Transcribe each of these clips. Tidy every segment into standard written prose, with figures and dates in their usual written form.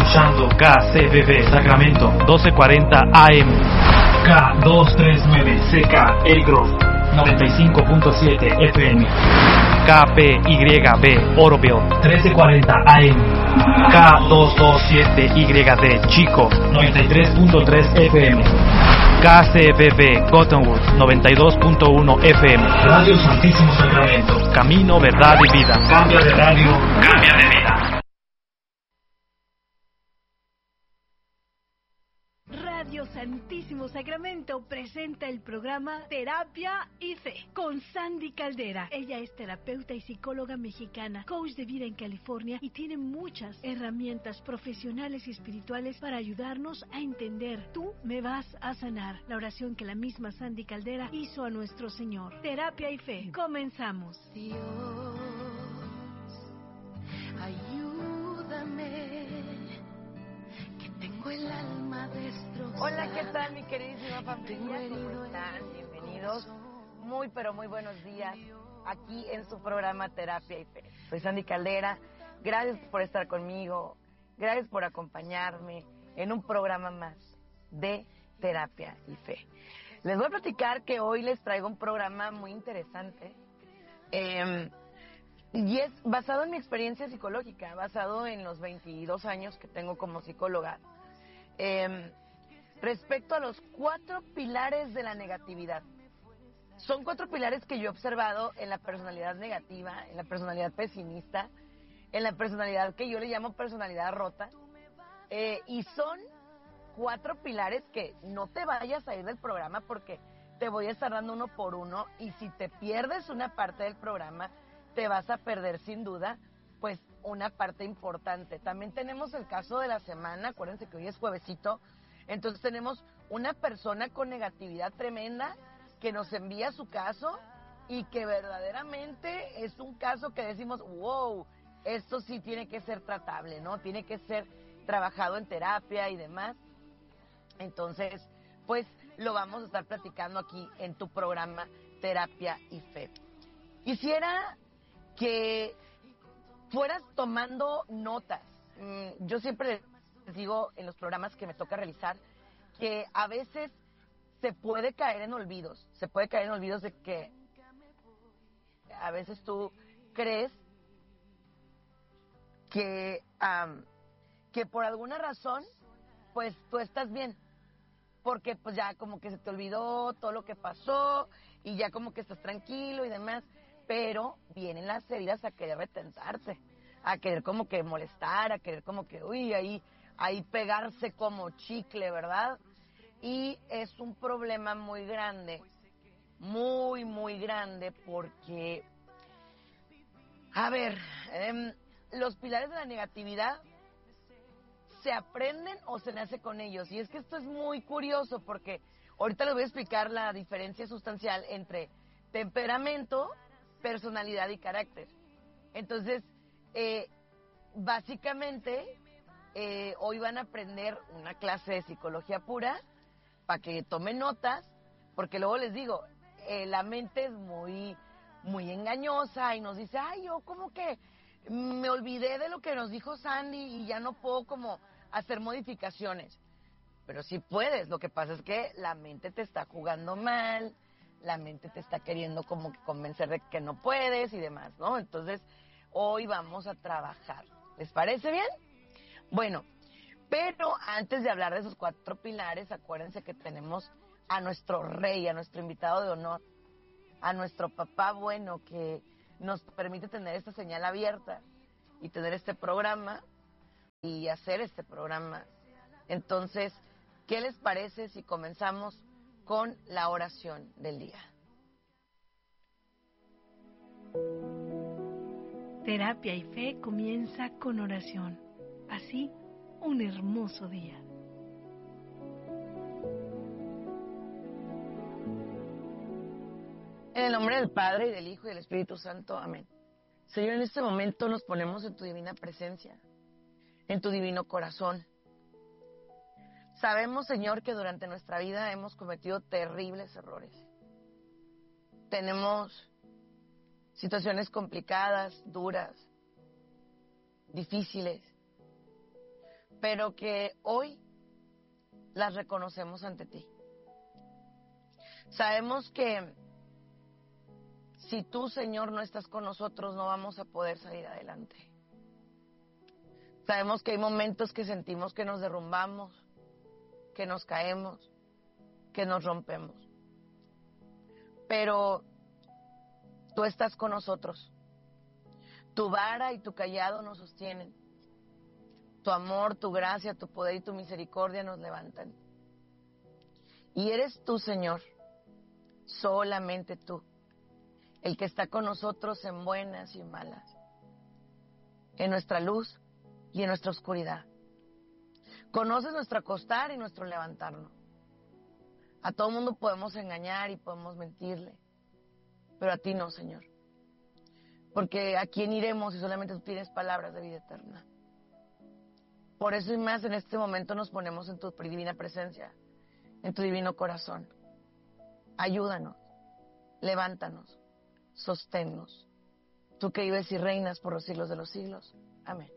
escuchando KCBB Sacramento 1240 AM, K239 CK Elgrove 95.7 FM, KPYB Oroville 1340 AM, K227YD Chico 93.3 FM, KCBB Cottonwood 92.1 FM. Radio Santísimo Sacramento, camino, verdad y vida. Cambia de radio, cambia de vida. Radio Santísimo Sacramento presenta el programa Terapia y Fe con Sandy Caldera. Ella es terapeuta y psicóloga mexicana, coach de vida en California y tiene muchas herramientas profesionales y espirituales para ayudarnos a entender. Tú me vas a sanar. La oración que la misma Sandy Caldera hizo a nuestro Señor. Terapia y Fe. Comenzamos. Dios, ayúdame. Tengo el alma destrozada. Hola, ¿qué tal, mi queridísima familia? ¿Cómo están? Bienvenidos. Muy, pero muy buenos días aquí en su programa Terapia y Fe. Soy Sandy Caldera. Gracias por estar conmigo. Gracias por acompañarme en un programa más de Terapia y Fe. Les voy a platicar que hoy les traigo un programa muy interesante. Y es basado en mi experiencia psicológica, basado en los 22 años que tengo como psicóloga. Respecto a los 4 pilares de la negatividad. Son 4 pilares que yo he observado en la personalidad negativa, en la personalidad pesimista, en la personalidad que yo le llamo personalidad rota. Y son 4 pilares que no te vayas a ir del programa porque te voy a estar dando uno por uno. Y si te pierdes una parte del programa, te vas a perder sin duda pues una parte importante. También tenemos el caso de la semana. Acuérdense que hoy es juevesito. Entonces tenemos una persona con negatividad tremenda que nos envía su caso y que verdaderamente es un caso que decimos, wow, esto sí tiene que ser tratable, ¿no? Tiene que ser trabajado en terapia y demás. Entonces, pues lo vamos a estar platicando aquí en tu programa Terapia y Fe. Quisiera que fueras tomando notas. Yo siempre les digo en los programas que me toca realizar que a veces se puede caer en olvidos. Se puede caer en olvidos de que a veces tú crees que por alguna razón pues tú estás bien. Porque pues ya como que se te olvidó todo lo que pasó y ya como que estás tranquilo y demás. Pero vienen las heridas a querer retentarte, a querer como que molestar, a querer como que, uy, ahí pegarse como chicle, ¿verdad? Y es un problema muy grande, muy, muy grande, porque, a ver, los pilares de la negatividad se aprenden o se nace con ellos. Y es que esto es muy curioso porque ahorita les voy a explicar la diferencia sustancial entre temperamento, personalidad y carácter. Entonces, básicamente, hoy van a aprender una clase de psicología pura para que tomen notas, porque luego les digo, la mente es muy, muy engañosa y nos dice, ay, yo como que me olvidé de lo que nos dijo Sandy y ya no puedo como hacer modificaciones. Pero sí puedes, lo que pasa es que la mente te está jugando mal, la mente te está queriendo como que convencer de que no puedes y demás, ¿no? Entonces, hoy vamos a trabajar. ¿Les parece bien? Bueno, pero antes de hablar de esos 4 pilares, acuérdense que tenemos a nuestro rey, a nuestro invitado de honor, a nuestro papá bueno que nos permite tener esta señal abierta y tener este programa y hacer este programa. Entonces, ¿qué les parece si comenzamos con la oración del día? Terapia y Fe comienza con oración. Así, un hermoso día. En el nombre del Padre, y del Hijo, y del Espíritu Santo. Amén. Señor, en este momento nos ponemos en tu divina presencia, en tu divino corazón. Sabemos, Señor, que durante nuestra vida hemos cometido terribles errores. Tenemos situaciones complicadas, duras, difíciles. pero que hoy las reconocemos ante ti. Sabemos que si tú, Señor, no estás con nosotros, no vamos a poder salir adelante. Sabemos que hay momentos que sentimos que nos derrumbamos, que nos caemos, que nos rompemos. Pero tú estás con nosotros. Tu vara y tu cayado nos sostienen. Tu amor, tu gracia, tu poder y tu misericordia nos levantan. Y eres tú, Señor, solamente tú, el que está con nosotros en buenas y malas, en nuestra luz y en nuestra oscuridad. Conoces nuestro acostar y nuestro levantarnos. A todo mundo podemos engañar y podemos mentirle, pero a ti no, Señor. Porque ¿a quién iremos si solamente tú tienes palabras de vida eterna? Por eso y más en este momento nos ponemos en tu divina presencia, en tu divino corazón. Ayúdanos, levántanos, sosténnos. Tú que vives y reinas por los siglos de los siglos. Amén.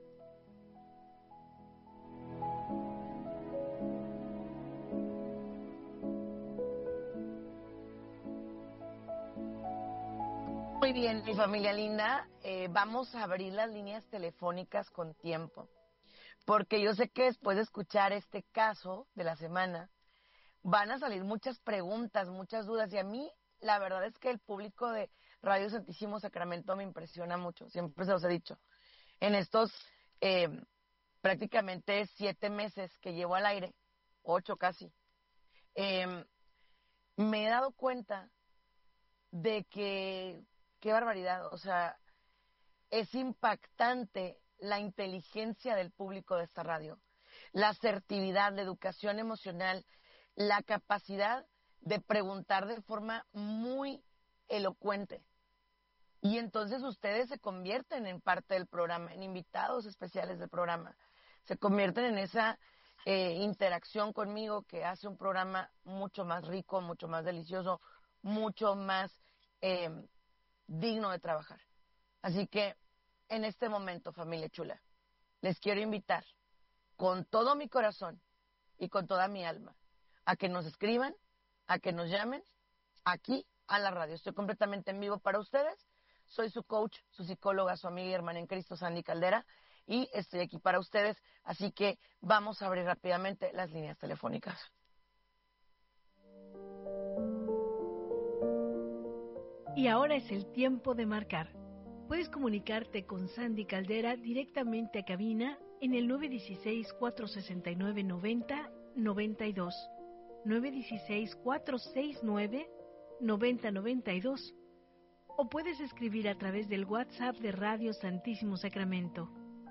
Muy bien, mi familia linda, vamos a abrir las líneas telefónicas con tiempo, porque yo sé que después de escuchar este caso de la semana, van a salir muchas preguntas, muchas dudas, y a mí la verdad es que el público de Radio Santísimo Sacramento me impresiona mucho, siempre se los he dicho. En estos prácticamente 7 meses que llevo al aire, 8 casi, me he dado cuenta de que qué barbaridad, o sea, es impactante la inteligencia del público de esta radio, la asertividad, la educación emocional, la capacidad de preguntar de forma muy elocuente. Y entonces ustedes se convierten en parte del programa, en invitados especiales del programa, se convierten en esa interacción conmigo que hace un programa mucho más rico, mucho más delicioso, mucho más digno de trabajar. Así que en este momento, familia chula, les quiero invitar con todo mi corazón y con toda mi alma a que nos escriban, a que nos llamen aquí a la radio. Estoy completamente en vivo para ustedes. Soy su coach, su psicóloga, su amiga y hermana en Cristo, Sandy Caldera, y estoy aquí para ustedes. Así que vamos a abrir rápidamente las líneas telefónicas. Y ahora es el tiempo de marcar. Puedes comunicarte con Sandy Caldera directamente a cabina en el 916-469-9092. 916-469-9092. O puedes escribir a través del WhatsApp de Radio Santísimo Sacramento.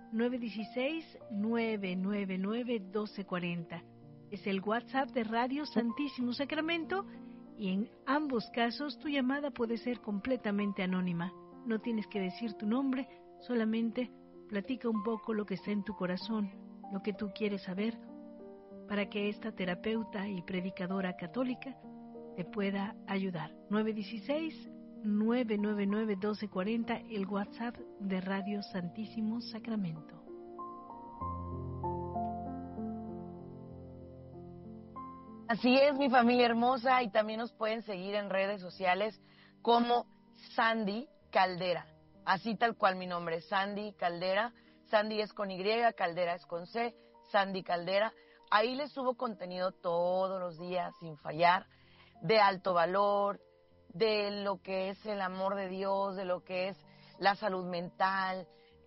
916-999-1240. Es el WhatsApp de Radio Santísimo Sacramento. Y en ambos casos tu llamada puede ser completamente anónima. No tienes que decir tu nombre, solamente platica un poco lo que está en tu corazón, lo que tú quieres saber, para que esta terapeuta y predicadora católica te pueda ayudar. 916-999-1240, el WhatsApp de Radio Santísimo Sacramento. Así es, mi familia hermosa, y también nos pueden seguir en redes sociales como Sandy Caldera, así tal cual mi nombre, Sandy Caldera. Sandy es con Y, Caldera es con C, Sandy Caldera. Ahí les subo contenido todos los días sin fallar, de alto valor, de lo que es el amor de Dios, de lo que es la salud mental,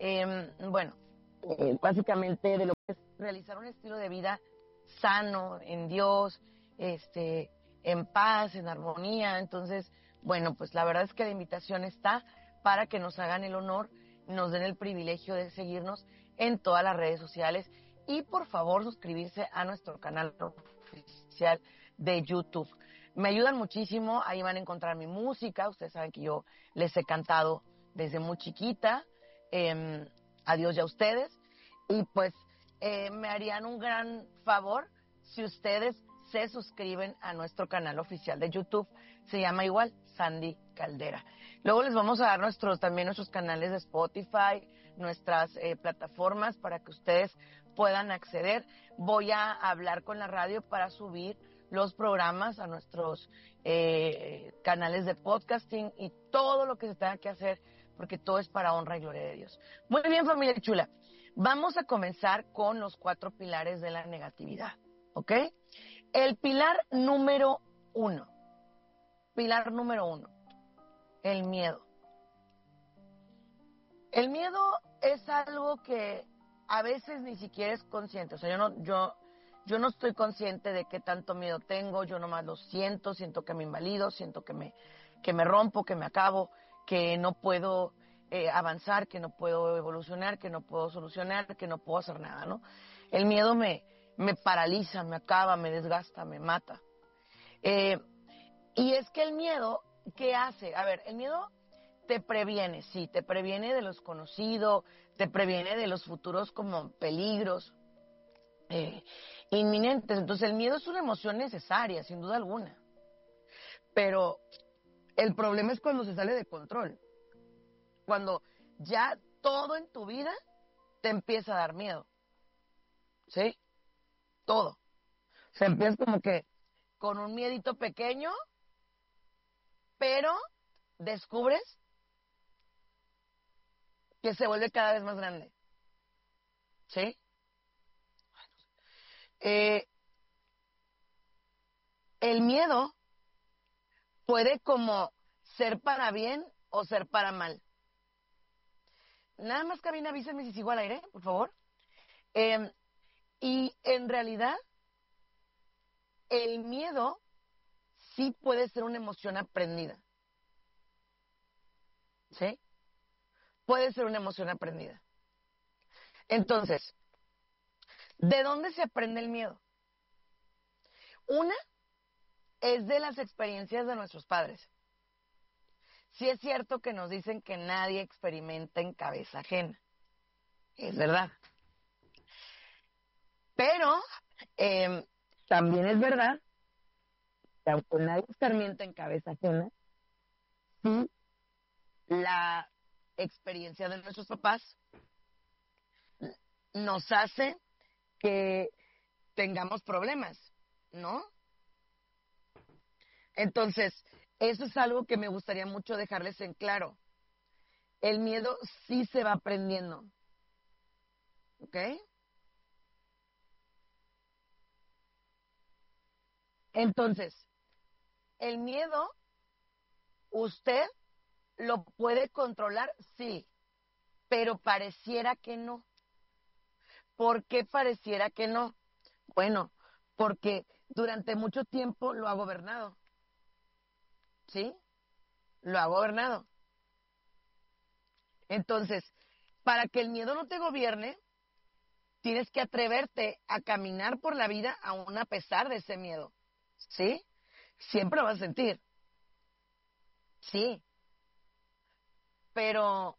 básicamente de lo que es realizar un estilo de vida sano en Dios, en paz, en armonía. Entonces, bueno, pues la verdad es que la invitación está para que nos hagan el honor, nos den el privilegio de seguirnos en todas las redes sociales y por favor suscribirse a nuestro canal oficial de YouTube. Me ayudan muchísimo, ahí van a encontrar mi música. Ustedes saben que yo les he cantado desde muy chiquita, a Dios y a ustedes, y pues me harían un gran favor si ustedes se suscriben a nuestro canal oficial de YouTube. Se llama igual Sandy Caldera. Luego les vamos a dar también nuestros canales de Spotify, nuestras plataformas para que ustedes puedan acceder. Voy a hablar con la radio para subir los programas a nuestros canales de podcasting y todo lo que se tenga que hacer, porque todo es para honra y gloria de Dios. Muy bien, familia chula. Vamos a comenzar con los 4 pilares de la negatividad, ¿ok? El pilar número 1. Pilar número 1. El miedo. El miedo es algo que a veces ni siquiera es consciente. O sea, yo no estoy consciente de qué tanto miedo tengo. Yo nomás lo siento que me invalido, siento que me rompo, que me acabo, que no puedo avanzar, que no puedo evolucionar, que no puedo solucionar, que no puedo hacer nada, ¿no? El miedo me paraliza, me acaba, me desgasta, me mata. Y es que el miedo, ¿qué hace? A ver, el miedo te previene, sí, te previene de lo desconocido, te previene de los futuros como peligros inminentes. Entonces el miedo es una emoción necesaria, sin duda alguna. Pero el problema es cuando se sale de control. Cuando ya todo en tu vida te empieza a dar miedo. ¿Sí? Todo. O sea, empiezas como que con un miedito pequeño, pero descubres que se vuelve cada vez más grande. ¿Sí? El miedo puede como ser para bien o ser para mal. Nada más, cabina, avísenme si sigo al aire, por favor. Y en realidad, el miedo sí puede ser una emoción aprendida. ¿Sí? Puede ser una emoción aprendida. Entonces, ¿de dónde se aprende el miedo? Una es de las experiencias de nuestros padres. Sí es cierto que nos dicen que nadie experimenta en cabeza ajena. Es verdad. Pero también es verdad que aunque nadie experimenta en cabeza ajena, sí la experiencia de nuestros papás nos hace que tengamos problemas, ¿no? Entonces, eso es algo que me gustaría mucho dejarles en claro. El miedo sí se va aprendiendo. ¿Ok? Entonces, el miedo, ¿usted lo puede controlar? Sí, pero pareciera que no. ¿Por qué pareciera que no? Bueno, porque durante mucho tiempo lo ha gobernado. ¿Sí? Lo ha gobernado. Entonces, para que el miedo no te gobierne, tienes que atreverte a caminar por la vida aún a pesar de ese miedo. ¿Sí? Siempre lo vas a sentir. Sí. Pero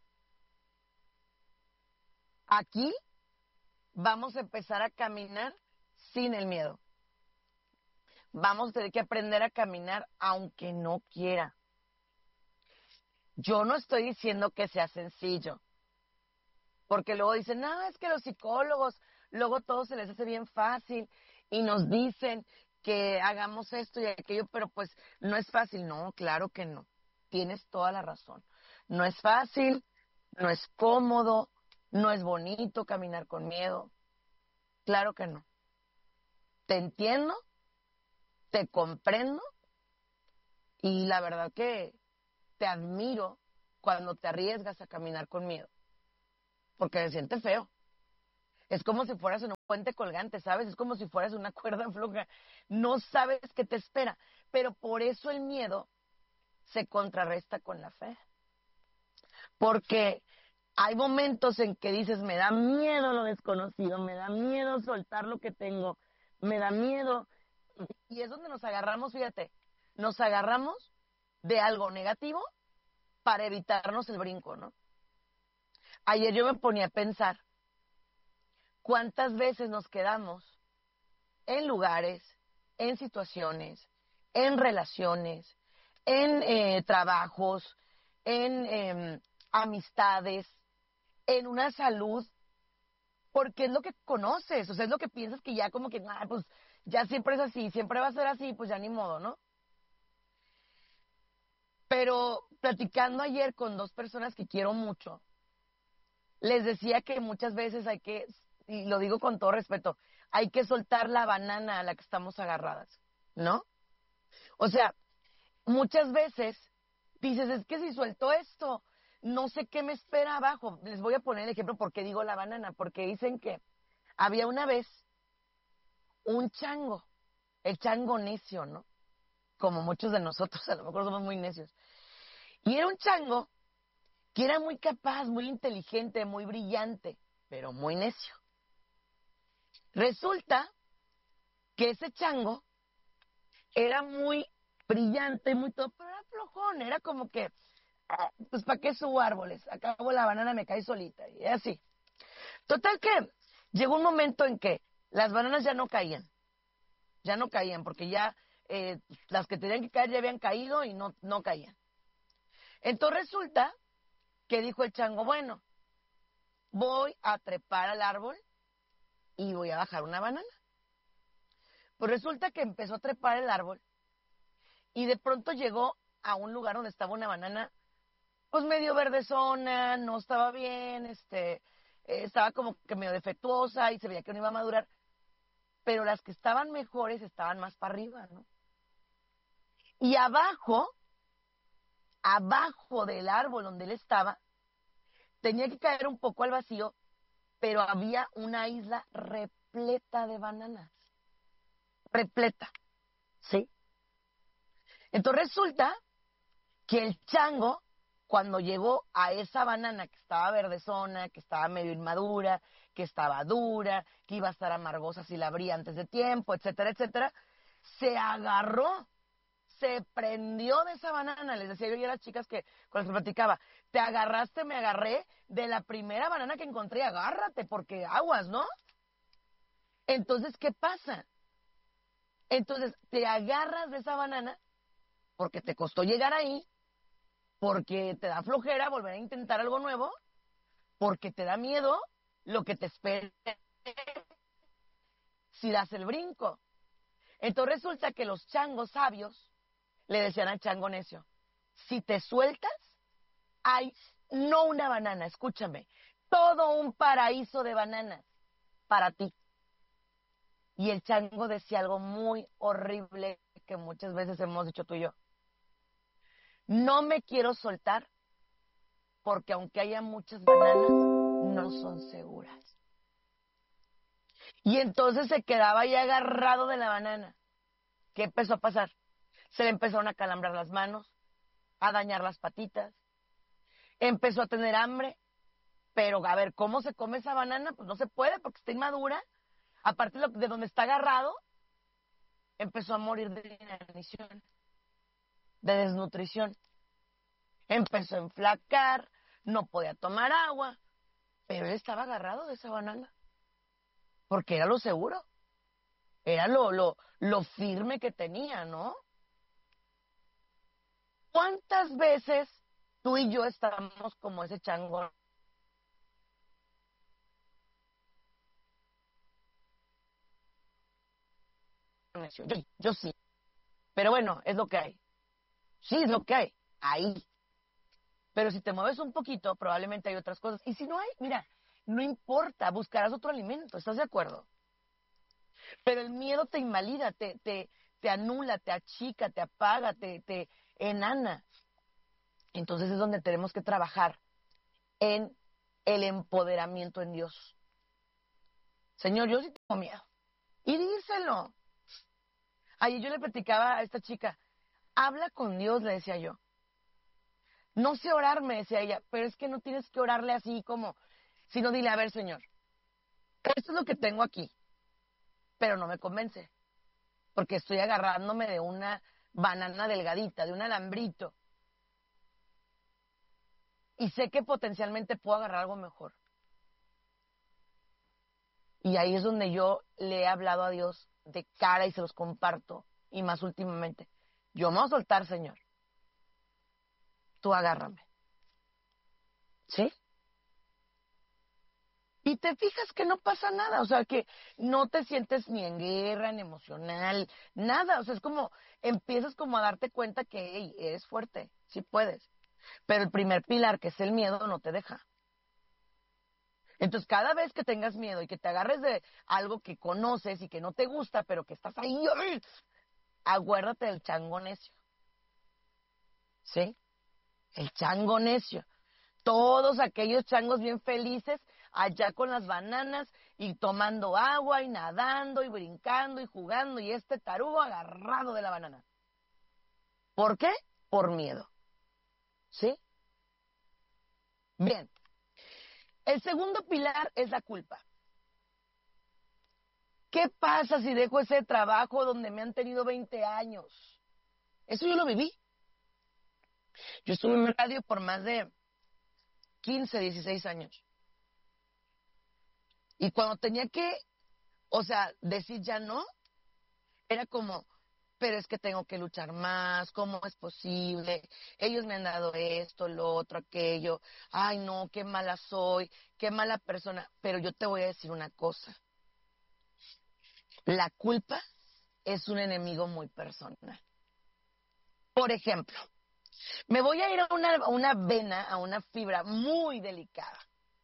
aquí vamos a empezar a caminar sin el miedo. Vamos a tener que aprender a caminar aunque no quiera. Yo no estoy diciendo que sea sencillo. Porque luego dicen, no, es que los psicólogos, luego todo se les hace bien fácil y nos dicen que hagamos esto y aquello, pero pues no es fácil. No, claro que no. Tienes toda la razón. No es fácil, no es cómodo, no es bonito caminar con miedo. Claro que no. Te entiendo, te comprendo y la verdad que te admiro cuando te arriesgas a caminar con miedo. Porque se siente feo. Es como si fueras en un puente colgante, ¿sabes? Es como si fueras una cuerda floja. No sabes qué te espera. Pero por eso el miedo se contrarresta con la fe. Porque hay momentos en que dices, me da miedo lo desconocido, me da miedo soltar lo que tengo, me da miedo. Y es donde nos agarramos, fíjate, nos agarramos de algo negativo para evitarnos el brinco, ¿no? Ayer yo me ponía a pensar, ¿cuántas veces nos quedamos en lugares, en situaciones, en relaciones, en trabajos, en amistades, en una salud, porque es lo que conoces, o sea, es lo que piensas que ya como que, pues ya siempre es así, siempre va a ser así, pues ya ni modo, ¿no? Pero platicando ayer con dos personas que quiero mucho, les decía que muchas veces hay que, y lo digo con todo respeto, hay que soltar la banana a la que estamos agarradas, ¿no? O sea, muchas veces dices, es que si suelto esto, no sé qué me espera abajo. Les voy a poner el ejemplo porque digo la banana, porque dicen que había una vez un chango, el chango necio, ¿no? Como muchos de nosotros, a lo mejor somos muy necios. Y era un chango que era muy capaz, muy inteligente, muy brillante, pero muy necio. Resulta que ese chango era muy brillante, muy todo, pero era flojón, era como que, pues ¿para qué subo árboles? Acabo la banana, me cae solita, y así. Total que llegó un momento en que las bananas ya no caían, porque ya las que tenían que caer ya habían caído y no caían. Entonces resulta que dijo el chango, bueno, voy a trepar al árbol y voy a bajar una banana. Pues resulta que empezó a trepar el árbol y de pronto llegó a un lugar donde estaba una banana, pues medio verdezona, no estaba bien, estaba como que medio defectuosa y se veía que no iba a madurar, pero las que estaban mejores estaban más para arriba, ¿no? Y abajo del árbol donde él estaba, tenía que caer un poco al vacío, pero había una isla repleta de bananas, repleta, ¿sí? Entonces resulta que el chango, cuando llegó a esa banana que estaba verdezona, que estaba medio inmadura, que estaba dura, que iba a estar amargosa si la abría antes de tiempo, etcétera, etcétera, se agarró, se prendió de esa banana. Les decía yo a las chicas que con las que platicaba, te agarraste, me agarré de la primera banana que encontré, agárrate, porque aguas, ¿no? Entonces, ¿qué pasa? Entonces, te agarras de esa banana porque te costó llegar ahí, porque te da flojera volver a intentar algo nuevo, porque te da miedo lo que te espera si das el brinco. Entonces resulta que los changos sabios le decían al chango necio, si te sueltas, hay no una banana, escúchame, todo un paraíso de bananas para ti. Y el chango decía algo muy horrible que muchas veces hemos dicho tú y yo. No me quiero soltar porque aunque haya muchas bananas, no son seguras. Y entonces se quedaba ahí agarrado de la banana. ¿Qué empezó a pasar? Se le empezaron a calambrar las manos, a dañar las patitas, empezó a tener hambre, pero a ver, ¿cómo se come esa banana? Pues no se puede porque está inmadura. Aparte de donde está agarrado, empezó a morir de inanición, de desnutrición. Empezó a enflacar, no podía tomar agua, pero él estaba agarrado de esa banana, porque era lo seguro, era lo firme que tenía, ¿no? ¿Cuántas veces tú y yo estamos como ese chango? Yo sí, pero bueno, es lo que hay. Sí, es lo que hay, ahí. Pero si te mueves un poquito, probablemente hay otras cosas. Y si no hay, mira, no importa, buscarás otro alimento, ¿estás de acuerdo? Pero el miedo te invalida, te anula, te achica, te apaga, te enana. Entonces es donde tenemos que trabajar en el empoderamiento en Dios. Señor, yo sí tengo miedo. Y díselo. Ayer yo le platicaba a esta chica, habla con Dios, le decía yo. No sé orar, me decía ella, pero es que no tienes que orarle así como, sino dile, a ver, Señor, esto es lo que tengo aquí, pero no me convence, porque estoy agarrándome de una banana delgadita, de un alambrito, y sé que potencialmente puedo agarrar algo mejor. Y ahí es donde yo le he hablado a Dios de cara y se los comparto, y más últimamente. Yo me voy a soltar, Señor. Tú agárrame. ¿Sí? Y te fijas que no pasa nada, o sea, que no te sientes ni en guerra, ni emocional, nada. O sea, es como, empiezas como a darte cuenta que, hey, eres fuerte, sí puedes. Pero el primer pilar, que es el miedo, no te deja. Entonces, cada vez que tengas miedo y que te agarres de algo que conoces y que no te gusta, pero que estás ahí, ¡ay!, acuérdate del chango necio. ¿Sí? El chango necio. Todos aquellos changos bien felices allá con las bananas y tomando agua y nadando y brincando y jugando y este tarugo agarrado de la banana. ¿Por qué? Por miedo. ¿Sí? Bien. El segundo pilar es la culpa. ¿Qué pasa si dejo ese trabajo donde me han tenido 20 años? Eso yo lo viví. Yo estuve en radio por más de 15, 16 años. Y cuando tenía que, o sea, decir ya no, era como, pero es que tengo que luchar más, ¿cómo es posible? Ellos me han dado esto, lo otro, aquello. Ay, no, qué mala soy, qué mala persona. Pero yo te voy a decir una cosa. La culpa es un enemigo muy personal. Por ejemplo, me voy a ir a una vena, a una fibra muy delicada.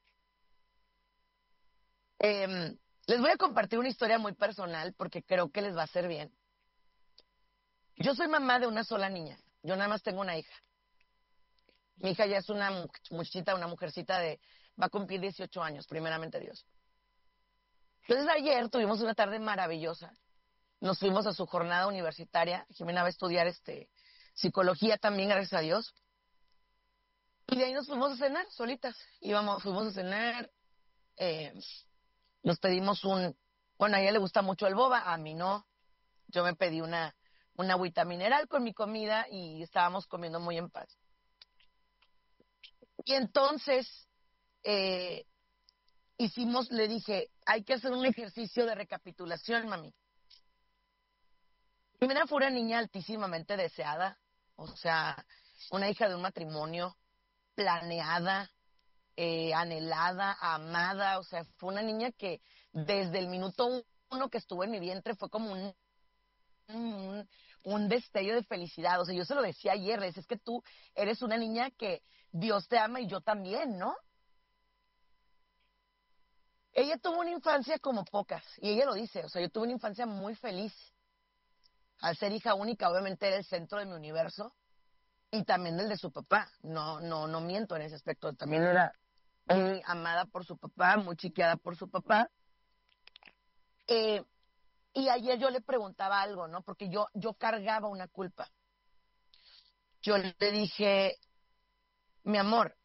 Les voy a compartir una historia muy personal porque creo que les va a hacer bien. Yo soy mamá de una sola niña. Yo nada más tengo una hija. Mi hija ya es una muchachita, una mujercita va a cumplir 18 años, primeramente Dios. Entonces ayer tuvimos una tarde maravillosa. Nos fuimos a su jornada universitaria. Jimena va a estudiar psicología también, gracias a Dios. Y de ahí nos fuimos a cenar solitas. Fuimos a cenar, nos pedimos bueno, a ella le gusta mucho el boba, a mí no. Yo me pedí una agüita mineral con mi comida y estábamos comiendo muy en paz. Y entonces le dije, hay que hacer un ejercicio de recapitulación, mami. Jimena fue una niña altísimamente deseada, o sea, una hija de un matrimonio planeada, anhelada, amada, o sea, fue una niña que desde el minuto 1 que estuvo en mi vientre fue como un destello de felicidad. O sea, yo se lo decía ayer, le decía, es que tú eres una niña que Dios te ama y yo también, ¿no? Ella tuvo una infancia como pocas, y ella lo dice, o sea, yo tuve una infancia muy feliz. Al ser hija única, obviamente era el centro de mi universo, y también del de su papá. No miento en ese aspecto. También era muy amada por su papá, muy chiqueada por su papá. Y ayer yo le preguntaba algo, ¿no? Porque yo cargaba una culpa. Yo le dije, mi amor,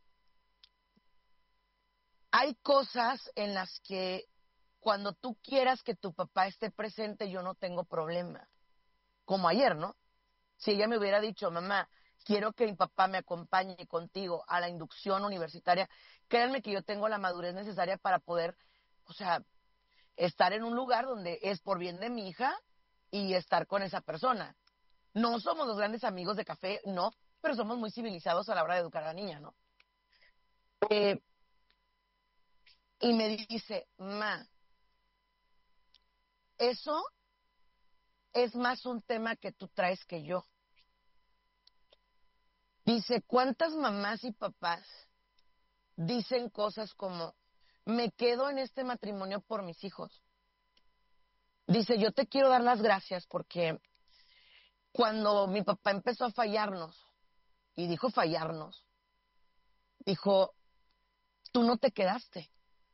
hay cosas en las que cuando tú quieras que tu papá esté presente, yo no tengo problema. Como ayer, ¿no? Si ella me hubiera dicho, mamá, quiero que mi papá me acompañe contigo a la inducción universitaria, créanme que yo tengo la madurez necesaria para poder, o sea, estar en un lugar donde es por bien de mi hija y estar con esa persona. No somos los grandes amigos de café, no, pero somos muy civilizados a la hora de educar a la niña, ¿no? Y me dice, ma, eso es más un tema que tú traes que yo. Dice, ¿cuántas mamás y papás dicen cosas como, me quedo en este matrimonio por mis hijos? Dice, yo te quiero dar las gracias porque cuando mi papá empezó a fallarnos, y dijo fallarnos, dijo, tú no te quedaste.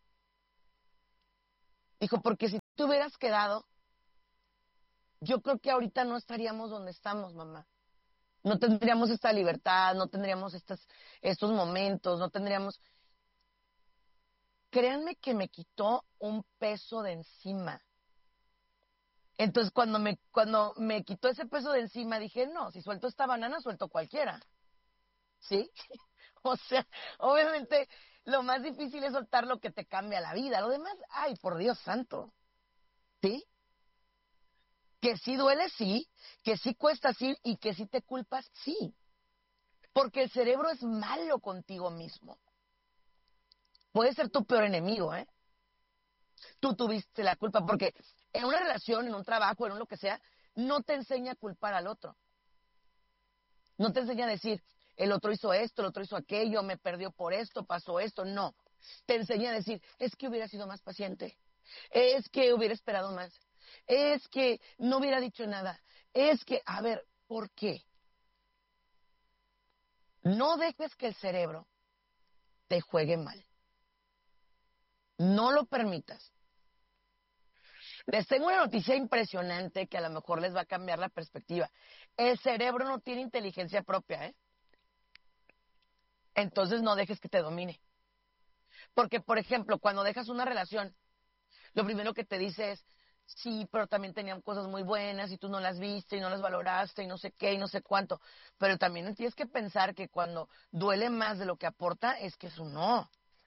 Dijo, porque si te hubieras quedado, yo creo que ahorita no estaríamos donde estamos, mamá. No tendríamos esta libertad, no tendríamos estos momentos, no tendríamos... Créanme que me quitó un peso de encima. Entonces, cuando me quitó ese peso de encima, dije, no, si suelto esta banana, suelto cualquiera. ¿Sí? O sea, obviamente, lo más difícil es soltar lo que te cambia la vida. Lo demás, ay, por Dios santo. ¿Sí? Que sí duele, sí. Que sí cuesta, sí. Y que sí te culpas, sí. Porque el cerebro es malo contigo mismo. Puede ser tu peor enemigo, ¿eh? Tú tuviste la culpa, porque en una relación, en un trabajo, en un lo que sea, no te enseña a culpar al otro. No te enseña a decir, el otro hizo esto, el otro hizo aquello, me perdió por esto, pasó esto. No. Te enseña a decir, es que hubiera sido más paciente. Es que hubiera esperado más. Es que no hubiera dicho nada. Es que, a ver, ¿por qué? No dejes que el cerebro te juegue mal. No lo permitas. Les tengo una noticia impresionante que a lo mejor les va a cambiar la perspectiva. El cerebro no tiene inteligencia propia, ¿eh? Entonces no dejes que te domine. Porque, por ejemplo, cuando dejas una relación, lo primero que te dice es, sí, pero también tenían cosas muy buenas y tú no las viste y no las valoraste y no sé qué y no sé cuánto. Pero también tienes que pensar que cuando duele más de lo que aporta es que es un no.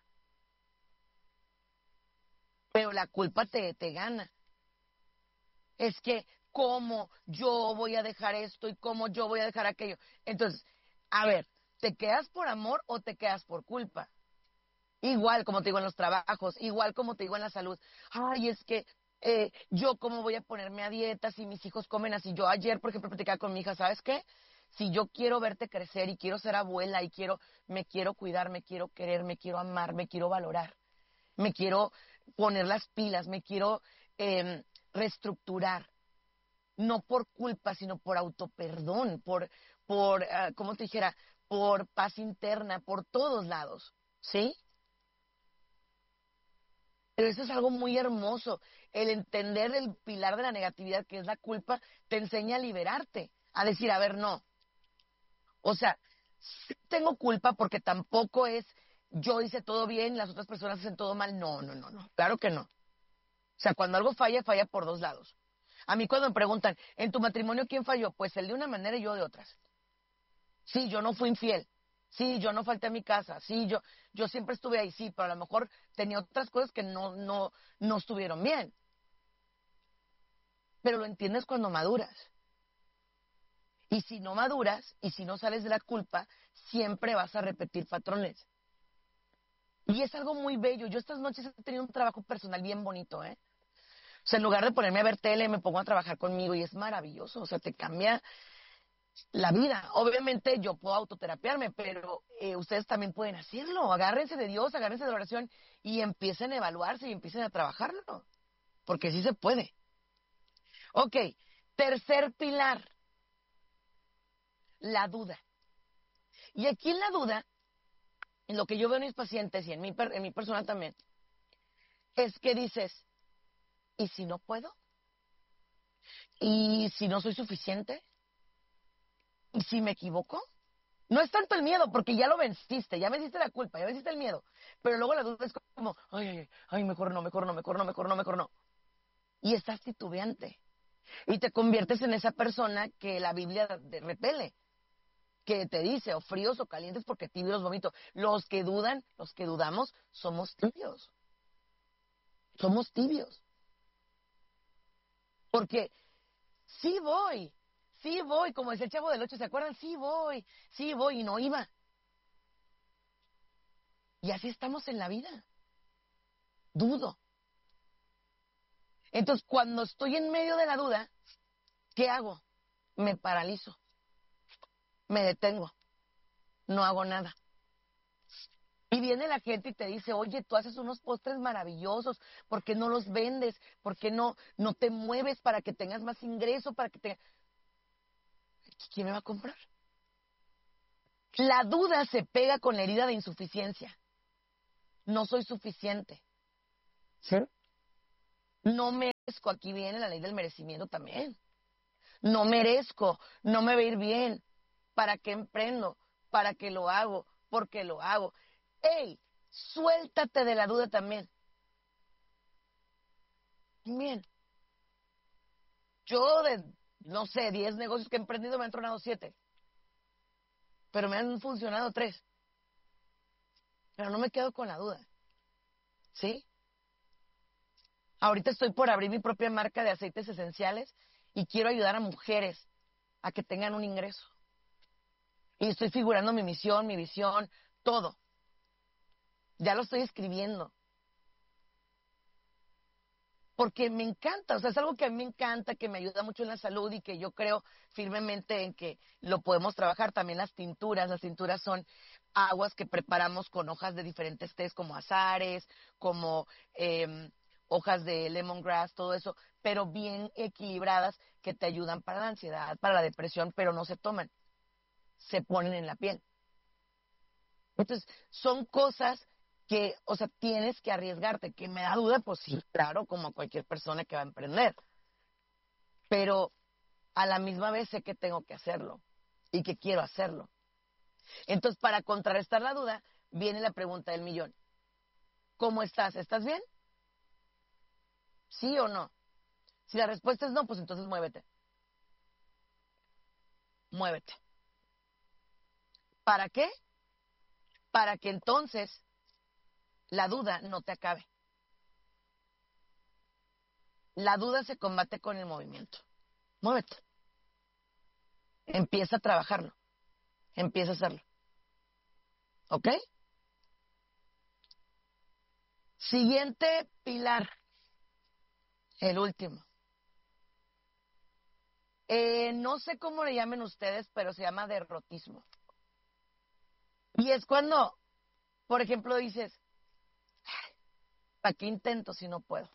Pero la culpa te gana. Es que, ¿cómo yo voy a dejar esto y cómo yo voy a dejar aquello? Entonces, a ver, ¿te quedas por amor o te quedas por culpa? Igual como te digo en los trabajos, igual como te digo en la salud. Ay, es que yo cómo voy a ponerme a dieta si mis hijos comen así. Yo ayer, por ejemplo, platicaba con mi hija, ¿sabes qué? Si yo quiero verte crecer y quiero ser abuela y me quiero cuidar, me quiero querer, me quiero amar, me quiero valorar, me quiero poner las pilas, me quiero reestructurar, no por culpa, sino por autoperdón, ¿cómo te dijera? Por paz interna, por todos lados, ¿sí? Pero eso es algo muy hermoso. El entender el pilar de la negatividad, que es la culpa, te enseña a liberarte, a decir, a ver, no. O sea, sí tengo culpa porque tampoco es yo hice todo bien, las otras personas hacen todo mal. No, no, no, no. Claro que no. O sea, cuando algo falla, falla por dos lados. A mí cuando me preguntan, ¿en tu matrimonio quién falló? Pues él de una manera y yo de otras. Sí, yo no fui infiel. Sí, yo no falté a mi casa. Sí, yo siempre estuve ahí, sí, pero a lo mejor tenía otras cosas que no estuvieron bien. Pero lo entiendes cuando maduras. Y si no maduras y si no sales de la culpa, siempre vas a repetir patrones. Y es algo muy bello. Yo estas noches he tenido un trabajo personal bien bonito, ¿eh? O sea, en lugar de ponerme a ver tele, me pongo a trabajar conmigo y es maravilloso. O sea, te cambia la vida. Obviamente yo puedo autoterapiarme, pero ustedes también pueden hacerlo. Agárrense de Dios, agárrense de la oración y empiecen a evaluarse y empiecen a trabajarlo. Porque sí se puede. Ok, tercer pilar, la duda. Y aquí en la duda, en lo que yo veo en mis pacientes y en mi persona también, es que dices, ¿y si no puedo? ¿Y si no soy suficiente? ¿Y si me equivoco? No es tanto el miedo, porque ya lo ya venciste la culpa, ya venciste el miedo. Pero luego la duda es como, ay, mejor no, mejor no, mejor no, mejor no, mejor no. Y estás titubeante. Y te conviertes en esa persona que la Biblia repele, que te dice, o fríos o calientes, porque tibios vomito. Los que dudan, los que dudamos, somos tibios. Somos tibios. Porque sí voy, como decía el Chavo del Ocho, ¿se acuerdan? Sí voy, y no iba. Y así estamos en la vida. Dudo. Entonces, cuando estoy en medio de la duda, ¿qué hago? Me paralizo, me detengo, no hago nada. Y viene la gente y te dice, oye, tú haces unos postres maravillosos, ¿por qué no los vendes? ¿Por qué no te mueves para que tengas más ingreso? ¿Quién me va a comprar? La duda se pega con la herida de insuficiencia. No soy suficiente. ¿Sí? No merezco, aquí viene la ley del merecimiento también. No merezco, no me va a ir bien. ¿Para qué emprendo? ¿Para qué lo hago? ¿Por qué lo hago? ¡Ey! Suéltate de la duda también. Bien. Yo no sé, 10 negocios que he emprendido me han tronado 7. Pero me han funcionado 3. Pero no me quedo con la duda. ¿Sí? Ahorita estoy por abrir mi propia marca de aceites esenciales y quiero ayudar a mujeres a que tengan un ingreso. Y estoy figurando mi misión, mi visión, todo. Ya lo estoy escribiendo. Porque me encanta, o sea, es algo que a mí me encanta, que me ayuda mucho en la salud y que yo creo firmemente en que lo podemos trabajar. También las tinturas son aguas que preparamos con hojas de diferentes tés, como azares, como hojas de lemongrass, todo eso, pero bien equilibradas, que te ayudan para la ansiedad, para la depresión, pero no se toman, se ponen en la piel. Entonces, son cosas que, o sea, tienes que arriesgarte. Que me da duda, pues sí, claro, como cualquier persona que va a emprender. Pero a la misma vez sé que tengo que hacerlo y que quiero hacerlo. Entonces, para contrarrestar la duda, viene la pregunta del millón. ¿Cómo estás? ¿Estás bien? ¿Sí o no? Si la respuesta es no, pues entonces muévete. Muévete. ¿Para qué? Para que entonces la duda no te acabe. La duda se combate con el movimiento. Muévete. Empieza a trabajarlo. Empieza a hacerlo. ¿Ok? Siguiente pilar. El último. No sé cómo le llamen ustedes, pero se llama derrotismo. Y es cuando, por ejemplo, dices, ¿para qué intento si no puedo?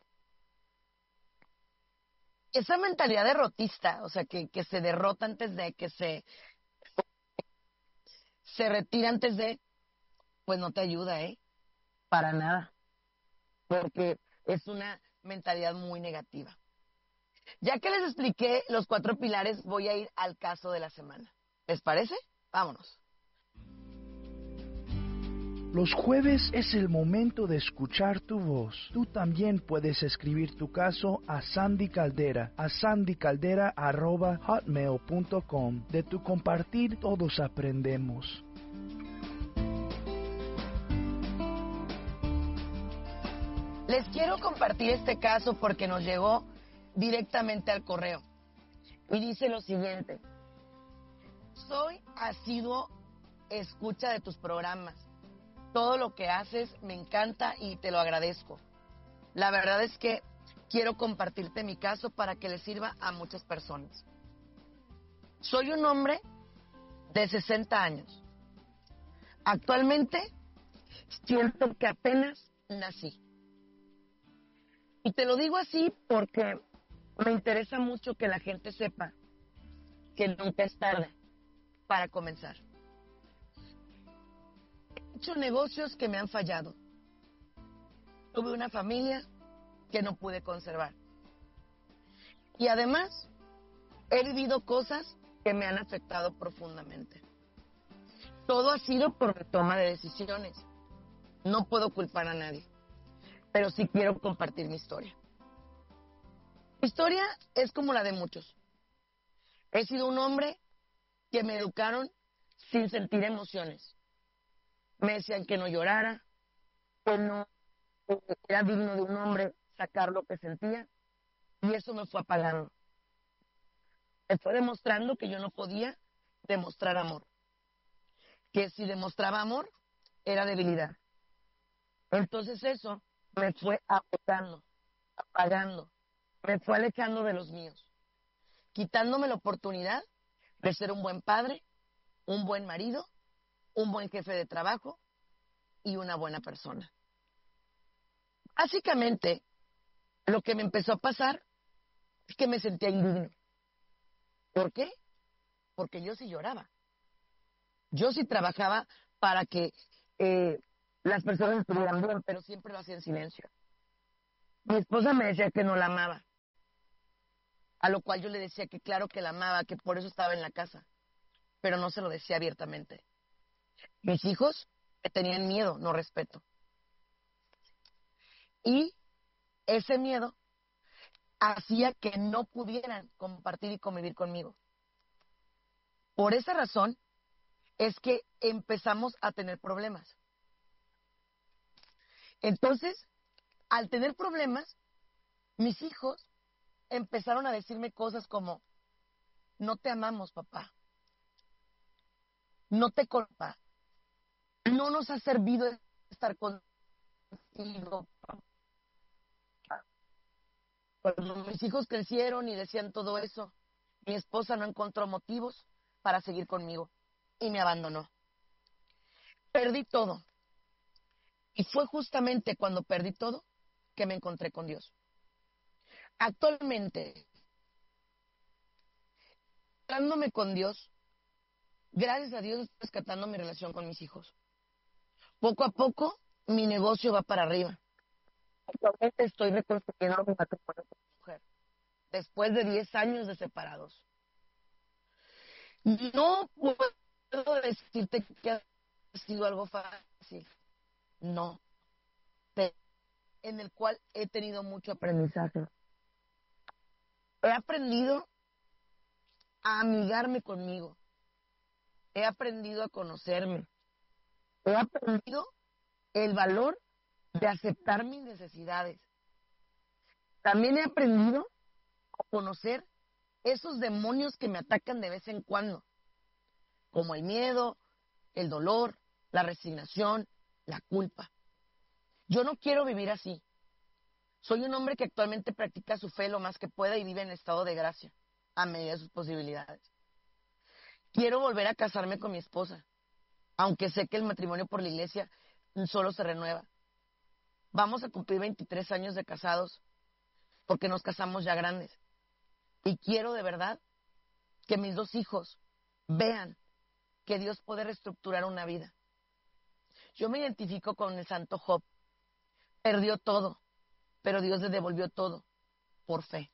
Esa mentalidad derrotista, o sea, que se derrota antes de, que se retira antes de, pues no te ayuda, para nada, porque es una mentalidad muy negativa. Ya que les expliqué los 4 pilares, voy a ir al caso de la semana. ¿Les parece? Vámonos. Los jueves es el momento de escuchar tu voz. Tú también puedes escribir tu caso a Sandy Caldera, a sandycaldera@hotmail.com. De tu compartir todos aprendemos. Les quiero compartir este caso porque nos llegó directamente al correo. Y dice lo siguiente: soy asiduo escucha de tus programas. Todo lo que haces me encanta y te lo agradezco. La verdad es que quiero compartirte mi caso para que le sirva a muchas personas. Soy un hombre de 60 años. Actualmente siento que apenas nací. Y te lo digo así porque me interesa mucho que la gente sepa que nunca es tarde para comenzar. He hecho negocios que me han fallado. Tuve una familia que no pude conservar. Y además, he vivido cosas que me han afectado profundamente. Todo ha sido por mi toma de decisiones. No puedo culpar a nadie, pero sí quiero compartir mi historia. Mi historia es como la de muchos. He sido un hombre que me educaron sin sentir emociones. Me decían que no llorara, que no era digno de un hombre sacar lo que sentía, y eso me fue apagando. Me fue demostrando que yo no podía demostrar amor, que si demostraba amor era debilidad. Entonces eso me fue agotando, apagando, me fue alejando de los míos, quitándome la oportunidad de ser un buen padre, un buen marido, un buen jefe de trabajo y una buena persona. Básicamente, lo que me empezó a pasar es que me sentía indigno. ¿Por qué? Porque yo sí lloraba. Yo sí trabajaba para que las personas estuvieran bien, pero siempre lo hacía en silencio. Mi esposa me decía que no la amaba, a lo cual yo le decía que claro que la amaba, que por eso estaba en la casa, pero no se lo decía abiertamente. Mis hijos me tenían miedo, no respeto. Y ese miedo hacía que no pudieran compartir y convivir conmigo. Por esa razón es que empezamos a tener problemas. Entonces, al tener problemas, mis hijos empezaron a decirme cosas como: no te amamos, papá. No te culpa. No nos ha servido estar contigo. sido papá. Cuando mis hijos crecieron y decían todo eso, mi esposa no encontró motivos para seguir conmigo y me abandonó. Perdí todo. Y fue justamente cuando perdí todo que me encontré con Dios. Actualmente, hablándome con Dios, gracias a Dios estoy rescatando mi relación con mis hijos. Poco a poco, mi negocio va para arriba. Actualmente estoy reconstruyendo mi matrimonio con mi mujer, después de 10 años de separados. No puedo decirte que ha sido algo fácil. No. En el cual he tenido mucho aprendizaje. He aprendido a amigarme conmigo. He aprendido a conocerme. He aprendido el valor de aceptar mis necesidades. También he aprendido a conocer esos demonios que me atacan de vez en cuando, como el miedo, el dolor, la resignación, la culpa. Yo no quiero vivir así. Soy un hombre que actualmente practica su fe lo más que pueda y vive en estado de gracia, a medida de sus posibilidades. Quiero volver a casarme con mi esposa, aunque sé que el matrimonio por la iglesia solo se renueva. Vamos a cumplir 23 años de casados, porque nos casamos ya grandes. Y quiero de verdad que mis 2 hijos vean que Dios puede reestructurar una vida. Yo me identifico con el santo Job. Perdió todo, pero Dios le devolvió todo por fe.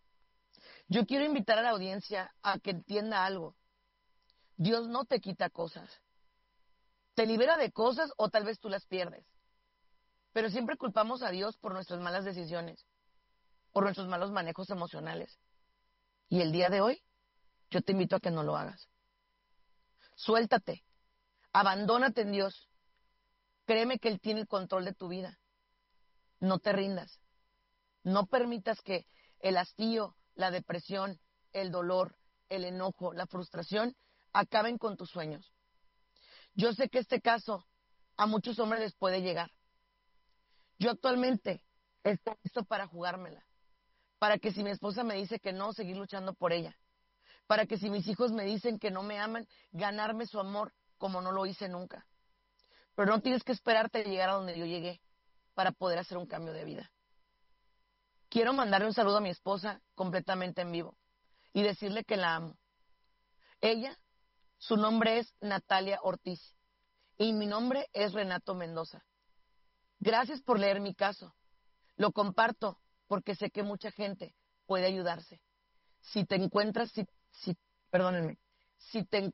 Yo quiero invitar a la audiencia a que entienda algo. Dios no te quita cosas. Te libera de cosas o tal vez tú las pierdes. Pero siempre culpamos a Dios por nuestras malas decisiones, por nuestros malos manejos emocionales. Y el día de hoy, yo te invito a que no lo hagas. Suéltate, abandónate en Dios. Créeme que Él tiene el control de tu vida. No te rindas. No permitas que el hastío, la depresión, el dolor, el enojo, la frustración acaben con tus sueños. Yo sé que este caso a muchos hombres les puede llegar. Yo actualmente estoy listo para jugármela. Para que si mi esposa me dice que no, seguir luchando por ella. Para que si mis hijos me dicen que no me aman, ganarme su amor como no lo hice nunca. Pero no tienes que esperarte a llegar a donde yo llegué para poder hacer un cambio de vida. Quiero mandarle un saludo a mi esposa completamente en vivo y decirle que la amo. Ella, su nombre es Natalia Ortiz y mi nombre es Renato Mendoza. Gracias por leer mi caso. Lo comparto porque sé que mucha gente puede ayudarse. Si te encuentras, perdónenme, si te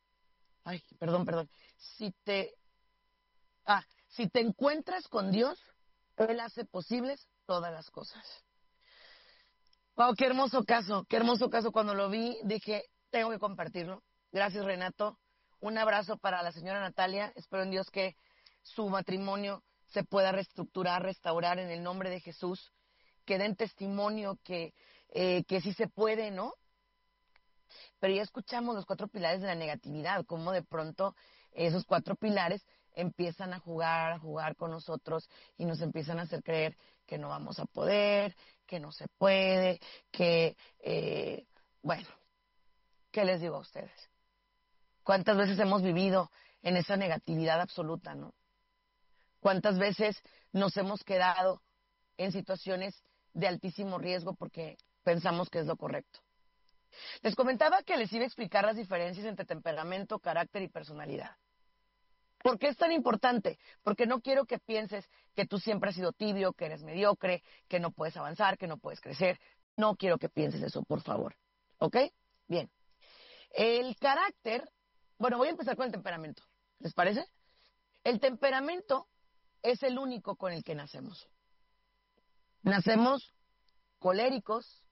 encuentras con Dios, Él hace posibles todas las cosas. Wow, qué hermoso caso cuando lo vi, dije, tengo que compartirlo. Gracias, Renato. Un abrazo para la señora Natalia. Espero en Dios que su matrimonio se pueda reestructurar, restaurar en el nombre de Jesús. Que den testimonio que sí se puede, ¿no? Pero ya escuchamos los 4 pilares de la negatividad, cómo de pronto esos 4 pilares empiezan a jugar con nosotros y nos empiezan a hacer creer que no vamos a poder, que no se puede, que, bueno, ¿qué les digo a ustedes? ¿Cuántas veces hemos vivido en esa negatividad absoluta, no? ¿Cuántas veces nos hemos quedado en situaciones de altísimo riesgo porque pensamos que es lo correcto? Les comentaba que les iba a explicar las diferencias entre temperamento, carácter y personalidad. ¿Por qué es tan importante? Porque no quiero que pienses que tú siempre has sido tibio, que eres mediocre, que no puedes avanzar, que no puedes crecer. No quiero que pienses eso, por favor. ¿Ok? Bien. El carácter, bueno, voy a empezar con el temperamento. ¿Les parece? El temperamento es el único con el que nacemos. Nacemos coléricos,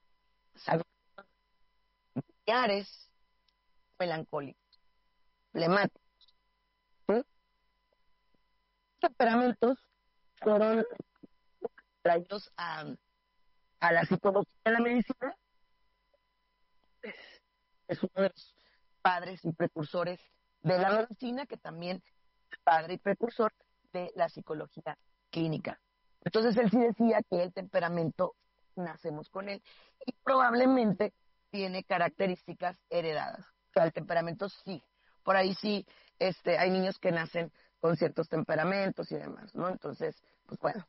familiares, melancólicos, flemáticos. ¿Sí? Temperamentos fueron traídos a la psicología y a la medicina. Es uno de los padres y precursores de la medicina, que también es padre y precursor de la psicología clínica. Entonces él sí decía que el temperamento nacemos con él y probablemente tiene características heredadas. O sea, el temperamento sí. Por ahí sí, hay niños que nacen con ciertos temperamentos y demás, ¿no? Entonces, pues bueno.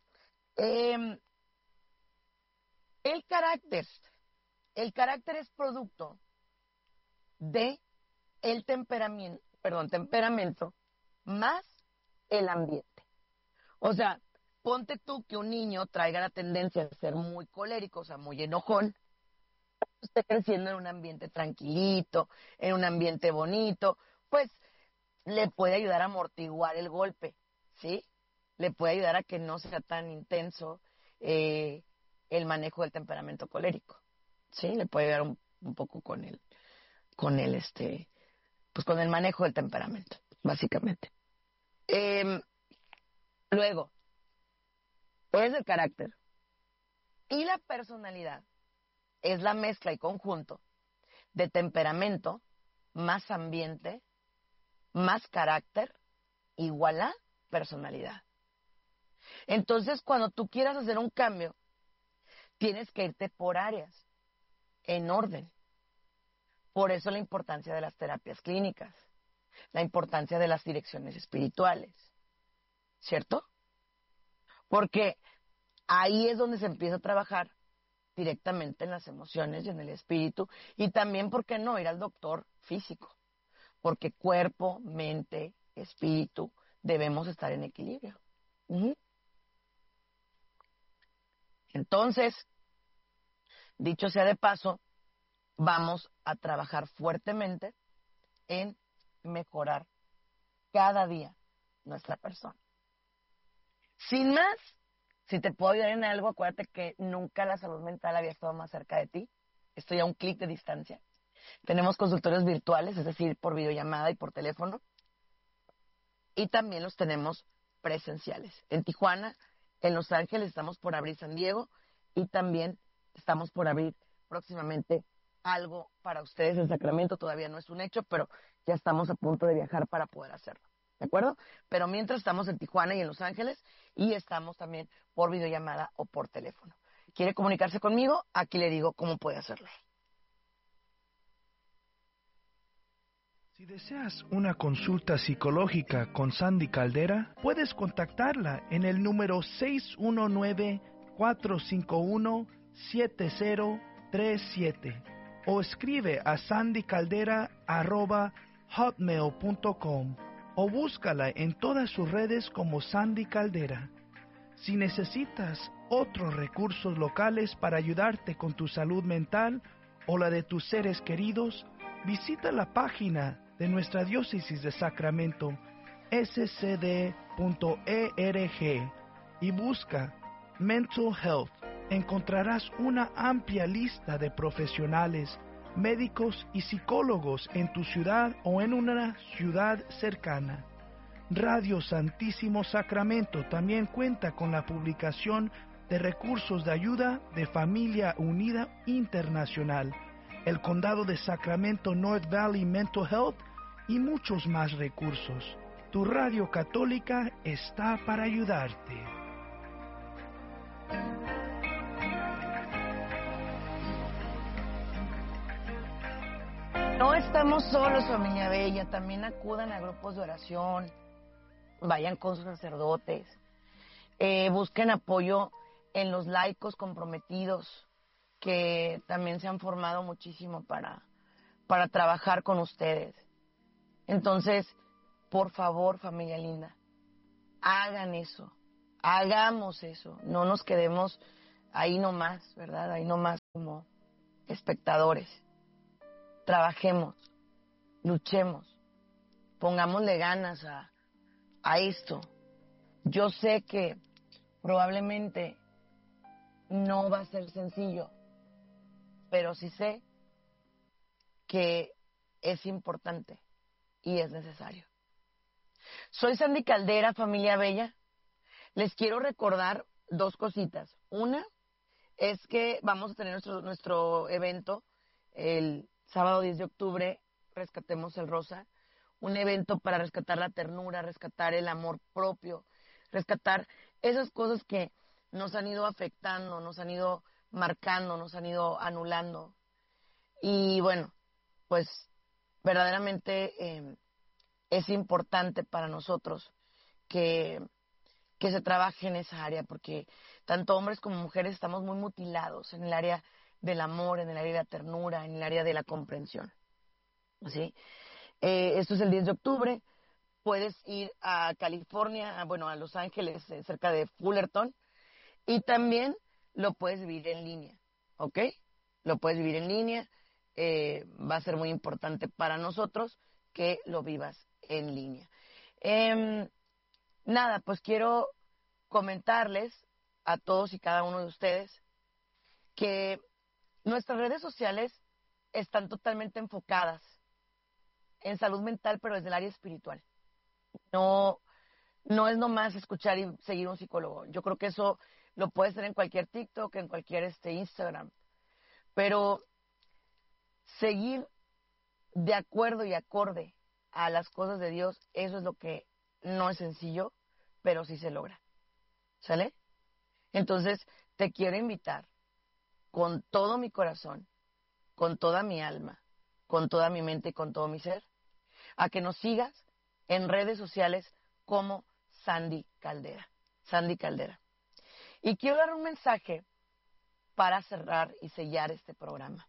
El carácter es producto de el temperamento más el ambiente. O sea, ponte tú que un niño traiga la tendencia a ser muy colérico, o sea, muy enojón, esté creciendo en un ambiente tranquilito, en un ambiente bonito, pues le puede ayudar a amortiguar el golpe, ¿sí? Le puede ayudar a que no sea tan intenso el manejo del temperamento colérico, ¿sí? Le puede ayudar un poco con el pues con el manejo del temperamento, básicamente. Luego, es el carácter y la personalidad es la mezcla y conjunto de temperamento más ambiente más carácter igual a personalidad. Entonces, cuando tú quieras hacer un cambio, tienes que irte por áreas, en orden. Por eso la importancia de las terapias clínicas, la importancia de las direcciones espirituales, ¿cierto? Porque ahí es donde se empieza a trabajar directamente en las emociones y en el espíritu, y también, ¿por qué no?, ir al doctor físico, porque cuerpo, mente, espíritu, debemos estar en equilibrio. Entonces, dicho sea de paso, vamos a trabajar fuertemente en mejorar cada día nuestra persona. Sin más, si te puedo ayudar en algo, acuérdate que nunca la salud mental había estado más cerca de ti. Estoy a un clic de distancia. Tenemos consultorios virtuales, es decir, por videollamada y por teléfono. Y también los tenemos presenciales. En Tijuana, en Los Ángeles, estamos por abrir San Diego y también estamos por abrir próximamente algo para ustedes en Sacramento. Todavía no es un hecho, pero ya estamos a punto de viajar para poder hacerlo. ¿De acuerdo? Pero mientras estamos en Tijuana y en Los Ángeles y estamos también por videollamada o por teléfono. ¿Quiere comunicarse conmigo? Aquí le digo cómo puede hacerlo. Si deseas una consulta psicológica con Sandy Caldera, puedes contactarla en el número 619-451-7037 o escribe a sandycaldera@hotmail.com o búscala en todas sus redes como Sandy Caldera. Si necesitas otros recursos locales para ayudarte con tu salud mental o la de tus seres queridos, visita la página de nuestra diócesis de Sacramento, scd.org, y busca Mental Health. Encontrarás una amplia lista de profesionales, médicos y psicólogos en tu ciudad o en una ciudad cercana. Radio Santísimo Sacramento también cuenta con la publicación de recursos de ayuda de Familia Unida Internacional, el Condado de Sacramento North Valley Mental Health y muchos más recursos. Tu radio católica está para ayudarte. No estamos solos, familia bella. También acudan a grupos de oración, vayan con sus sacerdotes, busquen apoyo en los laicos comprometidos que también se han formado muchísimo para trabajar con ustedes. Entonces, por favor, familia linda, hagan eso, hagamos eso, no nos quedemos ahí nomás, ¿verdad? Ahí nomás como espectadores. Trabajemos, luchemos, pongámosle ganas a esto. Yo sé que probablemente no va a ser sencillo, pero sí sé que es importante y es necesario. Soy Sandy Caldera, familia bella. Les quiero recordar dos cositas. Una es que vamos a tener nuestro evento el sábado 10 de octubre, Rescatemos el Rosa, un evento para rescatar la ternura, rescatar el amor propio, rescatar esas cosas que nos han ido afectando, nos han ido marcando, nos han ido anulando. Y bueno, pues verdaderamente es importante para nosotros que se trabaje en esa área, porque tanto hombres como mujeres estamos muy mutilados en el área del amor, en el área de la ternura, en el área de la comprensión. ¿Sí? Esto es el 10 de octubre. Puedes ir a California, a Los Ángeles, cerca de Fullerton, y también lo puedes vivir en línea, ¿ok? Lo puedes vivir en línea. Va a ser muy importante para nosotros que lo vivas en línea. Nada, pues quiero comentarles a todos y cada uno de ustedes que nuestras redes sociales están totalmente enfocadas en salud mental, pero desde el área espiritual. No es nomás escuchar y seguir un psicólogo. Yo creo que eso lo puedes hacer en cualquier TikTok, en cualquier Instagram. Pero seguir de acuerdo y acorde a las cosas de Dios, eso es lo que no es sencillo, pero sí se logra. ¿Sale? Entonces, te quiero invitar con todo mi corazón, con toda mi alma, con toda mi mente y con todo mi ser, a que nos sigas en redes sociales como Sandy Caldera. Sandy Caldera. Y quiero dar un mensaje para cerrar y sellar este programa.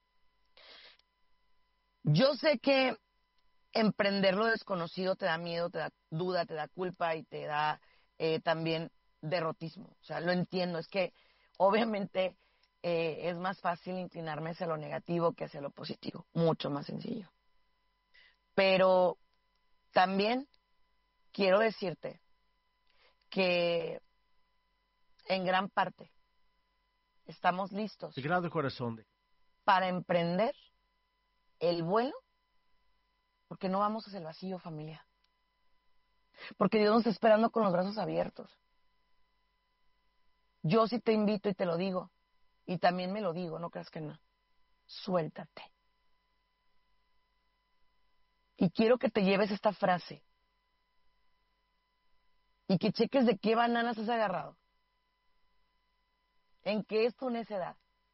Yo sé que emprender lo desconocido te da miedo, te da duda, te da culpa y te da también derrotismo. O sea, lo entiendo. Es que obviamente es más fácil inclinarme hacia lo negativo que hacia lo positivo. Mucho más sencillo. Pero también quiero decirte que en gran parte estamos listos para emprender el vuelo, porque no vamos hacia el vacío, familia. Porque Dios nos está esperando con los brazos abiertos. Yo sí te invito y te lo digo, y también me lo digo, no creas que no. Suéltate. Y quiero que te lleves esta frase y que cheques de qué bananas has agarrado. En qué es tu necedad.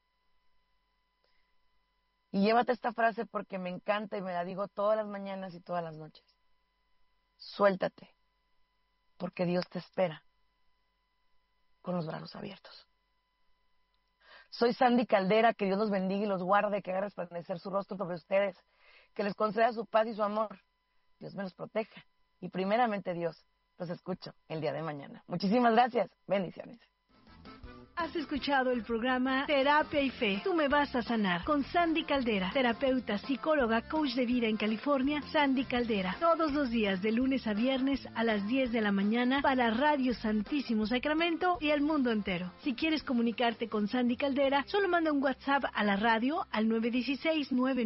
Y llévate esta frase porque me encanta y me la digo todas las mañanas y todas las noches. Suéltate, porque Dios te espera con los brazos abiertos. Soy Sandy Caldera, que Dios los bendiga y los guarde, que haga resplandecer su rostro sobre ustedes, que les conceda su paz y su amor. Dios me los proteja. Y primeramente Dios, los escucho el día de mañana. Muchísimas gracias. Bendiciones. Has escuchado el programa Terapia y Fe. Tú me vas a sanar con Sandy Caldera, terapeuta, psicóloga, coach de vida en California. Sandy Caldera, todos los días de lunes a viernes a las 10 de la mañana para Radio Santísimo Sacramento y el mundo entero. Si quieres comunicarte con Sandy Caldera, solo manda un WhatsApp a la radio al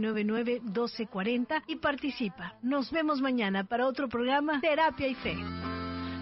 916-999-1240 y participa. Nos vemos mañana para otro programa Terapia y Fe.